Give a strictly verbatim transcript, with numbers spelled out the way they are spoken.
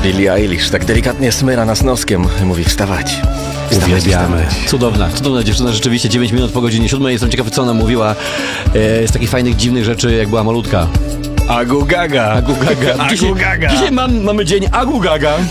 Billie Eilish tak delikatnie smyra nas noskiem. Mówi wstawać. Wstawać, Uwielbiamy. wstawać. Cudowna, cudowna dziewczyna, rzeczywiście dziewięć minut po godzinie siódmej. Jestem ciekawy, co ona mówiła e, z takich fajnych, dziwnych rzeczy, jak była malutka. Agu gaga. Agu gaga. Dzisiaj, Agu gaga. dzisiaj mam, mamy dzień Agu gaga.